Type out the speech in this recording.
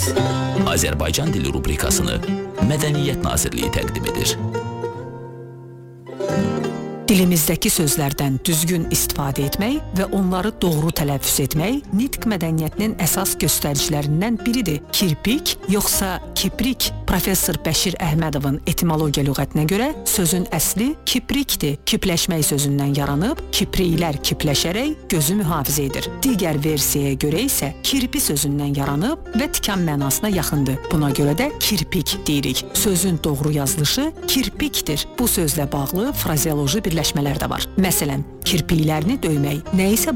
Azərbaycan dili rubrikasını Mədəniyyət Nazirliyi təqdim edir. Dilimizdəki sözlərdən düzgün istifadə etmək və onları doğru tələffüz etmək nitq mədəniyyətinin əsas göstəricilərindən biridir. Kirpik, yoxsa kiprik? Professor Bəşir Əhmədovun etimologiya lüğətinə görə sözün əsli kiprikdir. Kipləşmək sözündən yaranıb, kipriklər kipləşərək gözü mühafizə edir. Digər versiyaya görə isə kirpi sözündən yaranıb və tikan mənasına yaxındır. Buna görə də kirpik deyirik. Sözün doğru yazılışı kirpikdir. Bu sözlə bağlı frazeoloji birləşmələr də var. Məsələn, kirpiklərini döymək, nəyisə